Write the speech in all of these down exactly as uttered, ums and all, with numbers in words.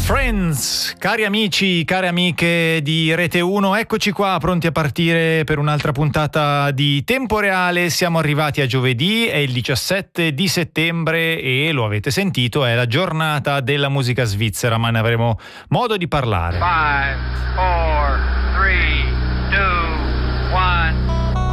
Friends, cari amici, care amiche di Rete uno, eccoci qua pronti a partire per un'altra puntata di Tempo Reale. Siamo arrivati a giovedì, è il diciassette di settembre e lo avete sentito, è la giornata della musica svizzera, ma ne avremo modo di parlare. five, four, three, two, one.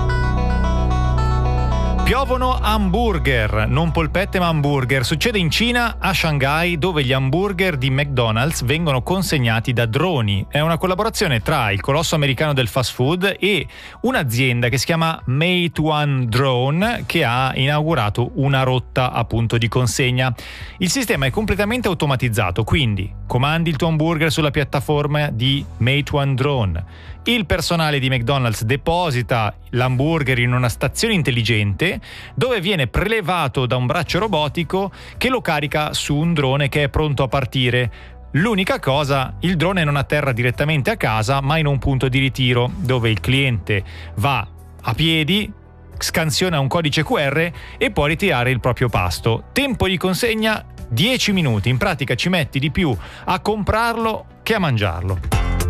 Piovono hamburger, non polpette ma hamburger. Succede in Cina, a Shanghai, dove gli hamburger di McDonald's vengono consegnati da droni. È una collaborazione tra il colosso americano del fast food e un'azienda che si chiama Meituan Drone, che ha inaugurato una rotta appunto di consegna. Il sistema è completamente automatizzato, quindi comandi il tuo hamburger sulla piattaforma di Meituan Drone. Il personale di McDonald's deposita l'hamburger in una stazione intelligente dove viene prelevato da un braccio robotico che lo carica su un drone che è pronto a partire. L'unica cosa, il drone non atterra direttamente a casa, ma in un punto di ritiro dove il cliente va a piedi, scansiona un codice Q R e può ritirare il proprio pasto. Tempo di consegna dieci minuti. In pratica ci metti di più a comprarlo che a mangiarlo.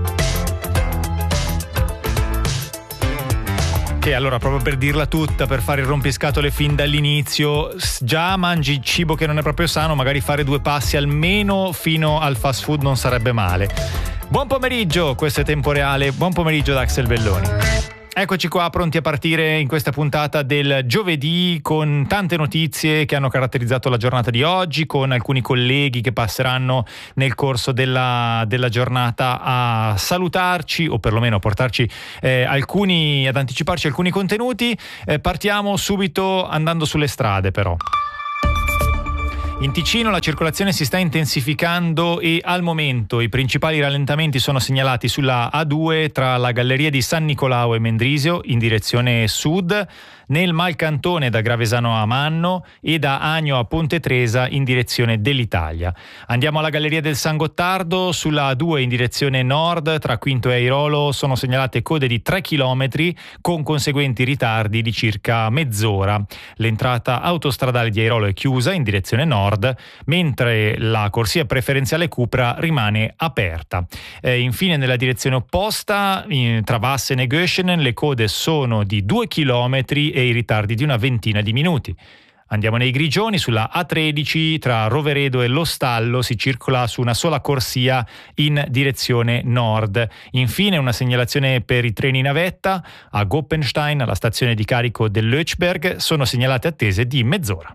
E allora, proprio per dirla tutta, per fare il rompiscatole fin dall'inizio, già mangi cibo che non è proprio sano, magari fare due passi almeno fino al fast food non sarebbe male. Buon pomeriggio, questo è Tempo Reale, buon pomeriggio da Axel Belloni. Eccoci qua pronti a partire in questa puntata del giovedì con tante notizie che hanno caratterizzato la giornata di oggi, con alcuni colleghi che passeranno nel corso della, della giornata a salutarci o perlomeno a portarci eh, alcuni, ad anticiparci alcuni contenuti. Eh, partiamo subito andando sulle strade però. In Ticino la circolazione si sta intensificando e al momento i principali rallentamenti sono segnalati sulla A due tra la galleria di San Nicolao e Mendrisio in direzione sud, nel Malcantone da Gravesano a Manno e da Agno a Ponte Tresa in direzione dell'Italia. Andiamo alla galleria del San Gottardo, sulla A due in direzione nord tra Quinto e Airolo sono segnalate code di tre chilometri con conseguenti ritardi di circa mezz'ora. L'entrata autostradale di Airolo è chiusa in direzione nord, mentre la corsia preferenziale Cupra rimane aperta. Eh, infine nella direzione opposta, in, tra Vassen e Göschenen, le code sono di due chilometri e i ritardi di una ventina di minuti. Andiamo nei Grigioni, sulla A tredici tra Roveredo e Lo Stallo si circola su una sola corsia in direzione nord. Infine una segnalazione per i treni navetta a Goppenstein, alla stazione di carico dell'Ötschberg, sono segnalate attese di mezz'ora.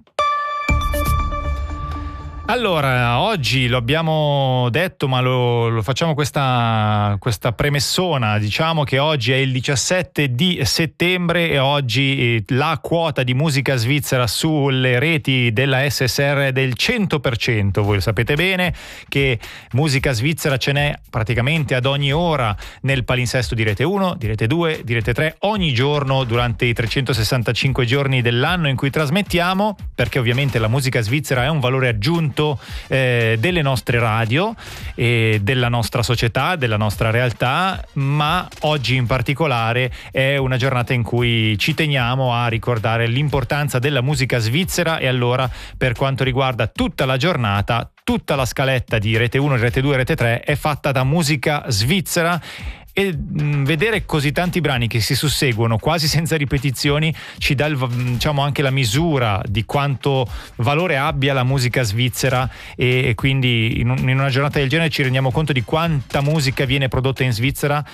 Allora, oggi lo abbiamo detto, ma lo, lo facciamo questa, questa premessona. Diciamo che oggi è il diciassette di settembre e oggi la quota di musica svizzera sulle reti della S S R è del cento per cento. Voi lo sapete bene che musica svizzera ce n'è praticamente ad ogni ora nel palinsesto di Rete uno, di Rete due, di Rete tre, ogni giorno durante i trecentosessantacinque giorni dell'anno in cui trasmettiamo, perché ovviamente la musica svizzera è un valore aggiunto Eh, delle nostre radio e della nostra società, della nostra realtà, ma oggi in particolare è una giornata in cui ci teniamo a ricordare l'importanza della musica svizzera e allora per quanto riguarda tutta la giornata, tutta la scaletta di Rete uno, Rete due, Rete tre è fatta da musica svizzera. E mh, vedere così tanti brani che si susseguono quasi senza ripetizioni ci dà il, diciamo anche la misura di quanto valore abbia la musica svizzera e, e quindi in, un, in una giornata del genere ci rendiamo conto di quanta musica viene prodotta in Svizzera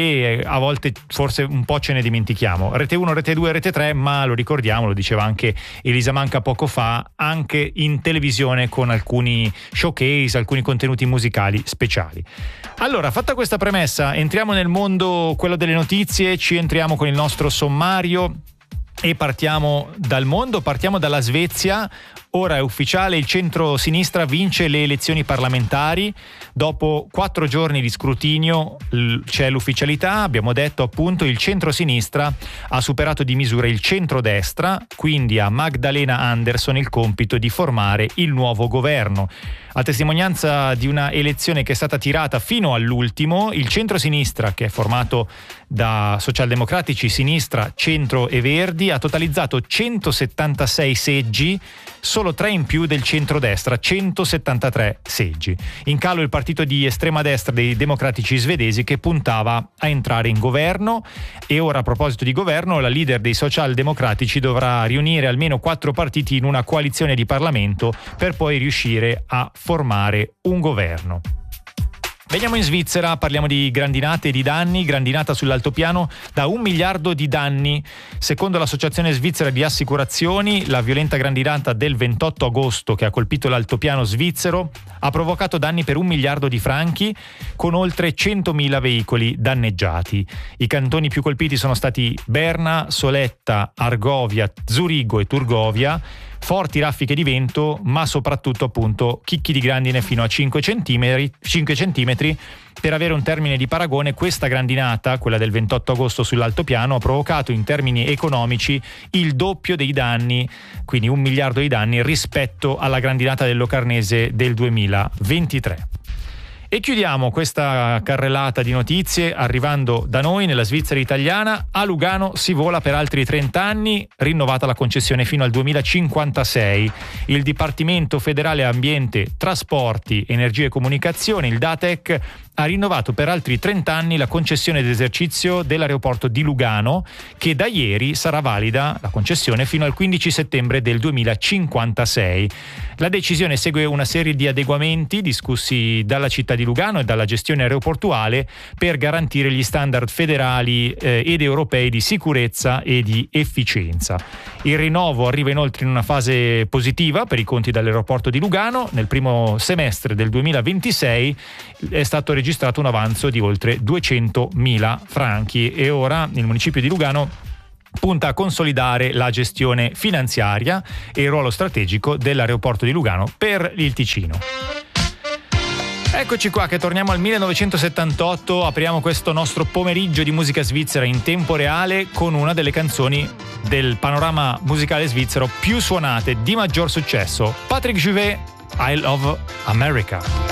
e a volte forse un po' ce ne dimentichiamo. Rete uno, Rete due, Rete tre, ma lo ricordiamo, lo diceva anche Elisa Manca poco fa, anche in televisione con alcuni showcase, alcuni contenuti musicali speciali. Allora, fatta questa premessa, entriamo nel mondo, quello delle notizie, ci entriamo con il nostro sommario e partiamo dal mondo, partiamo dalla Svezia. Ora è ufficiale, il centro-sinistra vince le elezioni parlamentari. Dopo quattro giorni di scrutinio c'è l'ufficialità, abbiamo detto appunto il centro-sinistra ha superato di misura il centro-destra, quindi a Magdalena Andersson il compito di formare il nuovo governo. A testimonianza di una elezione che è stata tirata fino all'ultimo, il centro-sinistra, che è formato da socialdemocratici, sinistra, centro e verdi, ha totalizzato centosettantasei seggi, solo tre in più del centrodestra, centosettantatré seggi. In calo il partito di estrema destra dei democratici svedesi, che puntava a entrare in governo. E ora, a proposito di governo, la leader dei socialdemocratici dovrà riunire almeno quattro partiti in una coalizione di Parlamento per poi riuscire a formare un governo. Veniamo in Svizzera, parliamo di grandinate e di danni. Grandinata sull'altopiano da un miliardo di danni. Secondo l'Associazione Svizzera di Assicurazioni, la violenta grandinata del ventotto agosto che ha colpito l'altopiano svizzero ha provocato danni per un miliardo di franchi, con oltre centomila veicoli danneggiati. I cantoni più colpiti sono stati Berna, Soletta, Argovia, Zurigo e Turgovia. Forti raffiche di vento, ma soprattutto appunto chicchi di grandine fino a cinque centimetri. cinque centimetri. Per avere un termine di paragone, questa grandinata, quella del ventotto agosto sull'altopiano, ha provocato in termini economici il doppio dei danni, quindi un miliardo di danni, rispetto alla grandinata del Locarnese del duemilaventitré. E chiudiamo questa carrellata di notizie arrivando da noi nella Svizzera italiana. A Lugano si vola per altri trenta anni, rinnovata la concessione fino al duemilacinquantasei. Il Dipartimento Federale Ambiente, Trasporti, Energia e Comunicazioni, il DATEC, ha rinnovato per altri trenta anni la concessione d'esercizio dell'aeroporto di Lugano, che da ieri sarà valida la concessione fino al quindici settembre del duemilacinquantasei. La decisione segue una serie di adeguamenti discussi dalla città di Lugano e dalla gestione aeroportuale per garantire gli standard federali eh, ed europei di sicurezza e di efficienza. Il rinnovo arriva inoltre in una fase positiva per i conti dell'aeroporto di Lugano. Nel primo semestre del duemilaventisei è stato registrato un avanzo di oltre duecentomila franchi e ora il municipio di Lugano punta a consolidare la gestione finanziaria e il ruolo strategico dell'aeroporto di Lugano per il Ticino. Eccoci qua che torniamo al millenovecentosettantotto, apriamo questo nostro pomeriggio di musica svizzera in tempo reale con una delle canzoni del panorama musicale svizzero più suonate, di maggior successo, Patrick Juvet, I Love America.